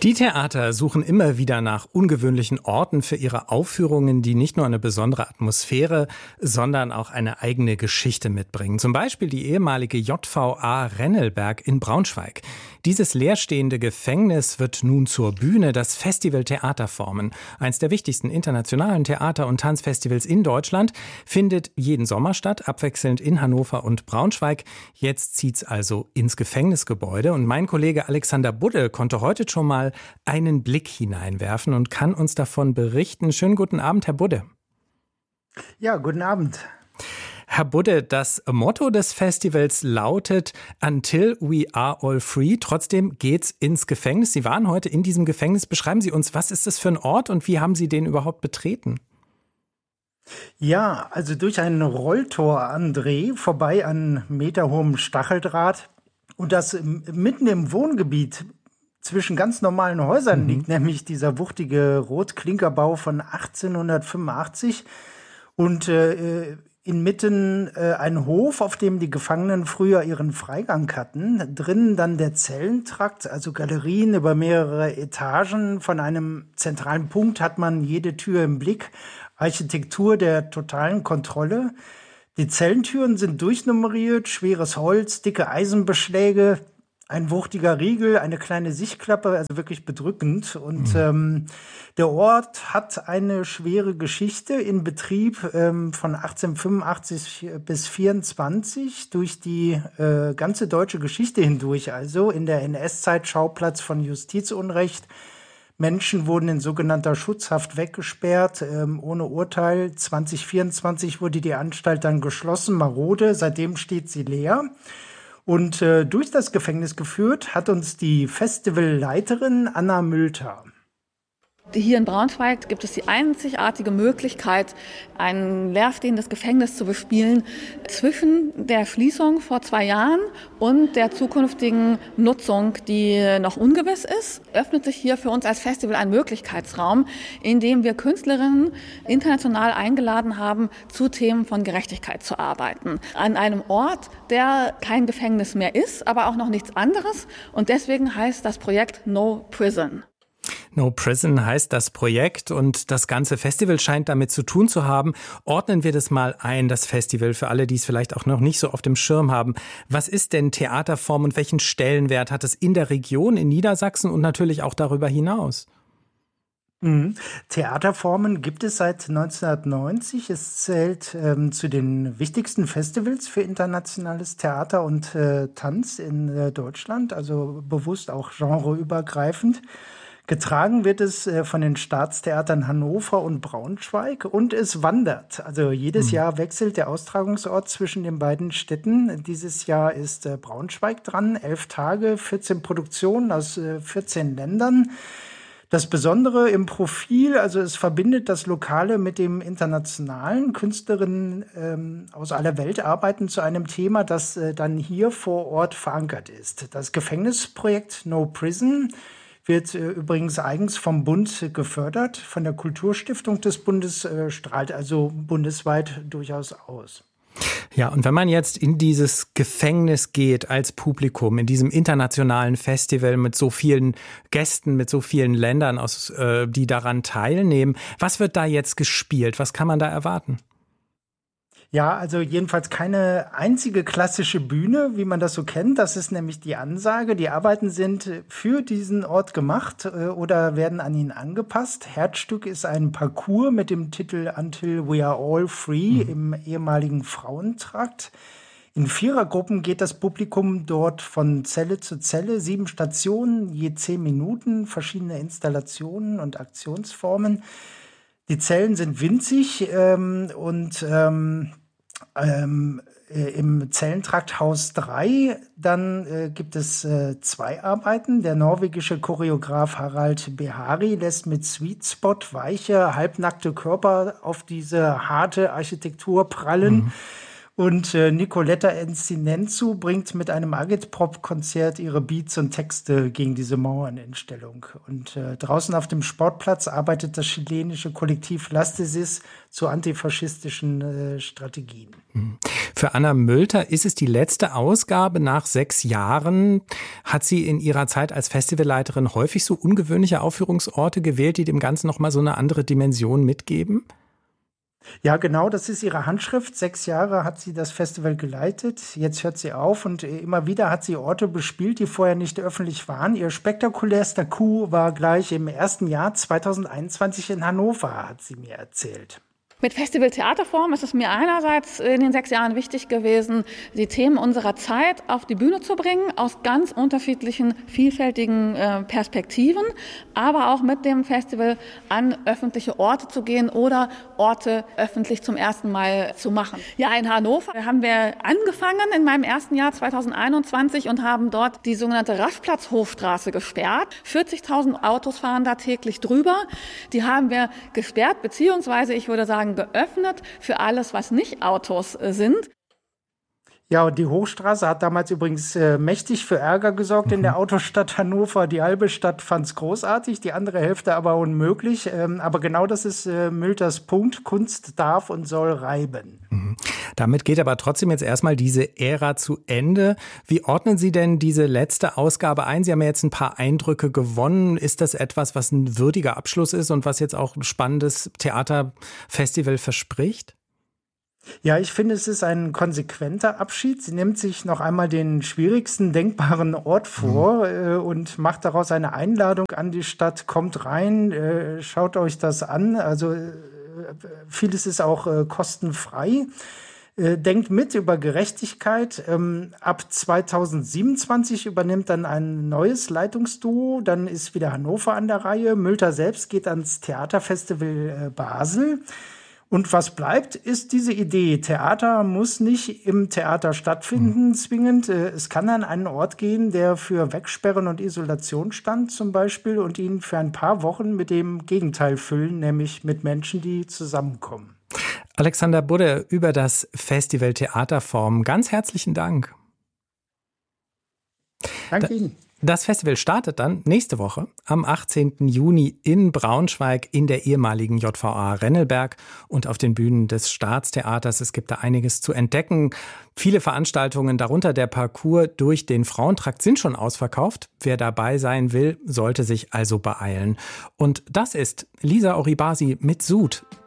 Die Theater suchen immer wieder nach ungewöhnlichen Orten für ihre Aufführungen, die nicht nur eine besondere Atmosphäre, sondern auch eine eigene Geschichte mitbringen. Zum Beispiel die ehemalige JVA Rennelberg in Braunschweig. Dieses leerstehende Gefängnis wird nun zur Bühne, das Festival Theaterformen. Eins der wichtigsten internationalen Theater- und Tanzfestivals in Deutschland findet jeden Sommer statt, abwechselnd in Hannover und Braunschweig. Jetzt zieht's also ins Gefängnisgebäude und mein Kollege Alexander Budde konnte heute schon mal einen Blick hineinwerfen und kann uns davon berichten. Schönen guten Abend, Herr Budde. Ja, guten Abend. Herr Budde, das Motto des Festivals lautet Until we are all free. Trotzdem geht's ins Gefängnis. Sie waren heute in diesem Gefängnis. Beschreiben Sie uns, was ist das für ein Ort und wie haben Sie den überhaupt betreten? Ja, also durch ein Rolltor, André, vorbei an meterhohem Stacheldraht und das mitten im Wohngebiet zwischen ganz normalen Häusern liegt, nämlich dieser wuchtige Rotklinkerbau von 1885 und inmitten ein Hof, auf dem die Gefangenen früher ihren Freigang hatten. Drinnen dann der Zellentrakt, also Galerien über mehrere Etagen. Von einem zentralen Punkt hat man jede Tür im Blick. Architektur der totalen Kontrolle. Die Zellentüren sind durchnummeriert, schweres Holz, dicke Eisenbeschläge, ein wuchtiger Riegel, eine kleine Sichtklappe, also wirklich bedrückend. Und der Ort hat eine schwere Geschichte in Betrieb von 1885 bis 1824 durch die ganze deutsche Geschichte hindurch. Also in der NS-Zeit Schauplatz von Justizunrecht. Menschen wurden in sogenannter Schutzhaft weggesperrt, ohne Urteil. 2024 wurde die Anstalt dann geschlossen, marode. Seitdem steht sie leer. Und durch das Gefängnis geführt hat uns die Festivalleiterin Anna Mülter. Hier in Braunschweig gibt es die einzigartige Möglichkeit, ein leerstehendes Gefängnis zu bespielen zwischen der Schließung vor 2 Jahren und der zukünftigen Nutzung, die noch ungewiss ist. Öffnet sich hier für uns als Festival ein Möglichkeitsraum, in dem wir Künstlerinnen international eingeladen haben, zu Themen von Gerechtigkeit zu arbeiten. An einem Ort, der kein Gefängnis mehr ist, aber auch noch nichts anderes. Und deswegen heißt das Projekt No Prison. No Prison heißt das Projekt und das ganze Festival scheint damit zu tun zu haben. Ordnen wir das mal ein, das Festival, für alle, die es vielleicht auch noch nicht so auf dem Schirm haben. Was ist denn Theaterform und welchen Stellenwert hat es in der Region, in Niedersachsen und natürlich auch darüber hinaus? Theaterformen gibt es seit 1990. Es zählt zu den wichtigsten Festivals für internationales Theater und Tanz in Deutschland, also bewusst auch genreübergreifend. Getragen wird es von den Staatstheatern Hannover und Braunschweig und es wandert. Also jedes Jahr wechselt der Austragungsort zwischen den beiden Städten. Dieses Jahr ist Braunschweig dran, 11 Tage, 14 Produktionen aus 14 Ländern. Das Besondere im Profil, also es verbindet das Lokale mit dem Internationalen. Künstlerinnen aus aller Welt arbeiten zu einem Thema, das dann hier vor Ort verankert ist. Das Gefängnisprojekt No Prison wird übrigens eigens vom Bund gefördert. Von der Kulturstiftung des Bundes strahlt also bundesweit durchaus aus. Ja, und wenn man jetzt in dieses Gefängnis geht als Publikum, in diesem internationalen Festival mit so vielen Gästen, mit so vielen Ländern, die daran teilnehmen, was wird da jetzt gespielt? Was kann man da erwarten? Ja, also jedenfalls keine einzige klassische Bühne, wie man das so kennt. Das ist nämlich die Ansage. Die Arbeiten sind für diesen Ort gemacht oder werden an ihn angepasst. Herzstück ist ein Parcours mit dem Titel Until we are all free im ehemaligen Frauentrakt. In 4er-Gruppen geht das Publikum dort von Zelle zu Zelle, 7 Stationen, je 10 Minuten, verschiedene Installationen und Aktionsformen. Die Zellen sind winzig und im Zellentrakt Haus 3, dann gibt es 2 Arbeiten. Der norwegische Choreograf Harald Behari lässt mit Sweet Spot weiche, halbnackte Körper auf diese harte Architektur prallen. Und Nicoletta Encinenzu bringt mit einem Agitprop-Konzert ihre Beats und Texte gegen diese Mauern in Stellung. Und draußen auf dem Sportplatz arbeitet das chilenische Kollektiv Lastesis zu antifaschistischen Strategien. Für Anna Mülter ist es die letzte Ausgabe nach 6 Jahren. Hat sie in ihrer Zeit als Festivalleiterin häufig so ungewöhnliche Aufführungsorte gewählt, die dem Ganzen nochmal so eine andere Dimension mitgeben? Ja, genau, das ist ihre Handschrift. 6 Jahre hat sie das Festival geleitet. Jetzt hört sie auf und immer wieder hat sie Orte bespielt, die vorher nicht öffentlich waren. Ihr spektakulärster Coup war gleich im ersten Jahr 2021 in Hannover, hat sie mir erzählt. Mit Festival Theaterforum ist es mir einerseits in den 6 Jahren wichtig gewesen, die Themen unserer Zeit auf die Bühne zu bringen, aus ganz unterschiedlichen, vielfältigen Perspektiven, aber auch mit dem Festival an öffentliche Orte zu gehen oder Orte öffentlich zum ersten Mal zu machen. Ja, in Hannover haben wir angefangen in meinem ersten Jahr 2021 und haben dort die sogenannte Raschplatz-Hofstraße gesperrt. 40.000 Autos fahren da täglich drüber. Die haben wir gesperrt, beziehungsweise ich würde sagen, geöffnet für alles, was nicht Autos sind. Ja, und die Hochstraße hat damals übrigens mächtig für Ärger gesorgt in der Autostadt Hannover. Die halbe Stadt fand es großartig, die andere Hälfte aber unmöglich. Aber genau das ist Mülters Punkt. Kunst darf und soll reiben. Damit geht aber trotzdem jetzt erstmal diese Ära zu Ende. Wie ordnen Sie denn diese letzte Ausgabe ein? Sie haben ja jetzt ein paar Eindrücke gewonnen. Ist das etwas, was ein würdiger Abschluss ist und was jetzt auch ein spannendes Theaterfestival verspricht? Ja, ich finde, es ist ein konsequenter Abschied. Sie nimmt sich noch einmal den schwierigsten denkbaren Ort vor und macht daraus eine Einladung an die Stadt. Kommt rein, schaut euch das an. Also vieles ist auch kostenfrei. Denkt mit über Gerechtigkeit. Ab 2027 übernimmt dann ein neues Leitungsduo. Dann ist wieder Hannover an der Reihe. Mülter selbst geht ans Theaterfestival Basel. Und was bleibt, ist diese Idee. Theater muss nicht im Theater stattfinden, zwingend. Es kann an einen Ort gehen, der für Wegsperren und Isolation stand zum Beispiel und ihn für ein paar Wochen mit dem Gegenteil füllen, nämlich mit Menschen, die zusammenkommen. Alexander Budde über das Festival Theaterforum. Ganz herzlichen Dank. Danke Ihnen. Das Festival startet dann nächste Woche am 18. Juni in Braunschweig in der ehemaligen JVA Rennelberg und auf den Bühnen des Staatstheaters. Es gibt da einiges zu entdecken. Viele Veranstaltungen, darunter der Parcours durch den Frauentrakt, sind schon ausverkauft. Wer dabei sein will, sollte sich also beeilen. Und das ist Lisa Oribasi mit Sud.